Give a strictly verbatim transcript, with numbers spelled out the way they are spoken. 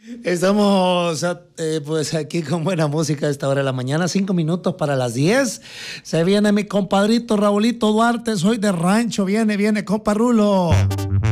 Estamos eh, pues aquí con buena música a esta hora de la mañana, cinco minutos para las diez. Se viene mi compadrito Raulito Duarte, soy de rancho, viene, viene, compa Rulo.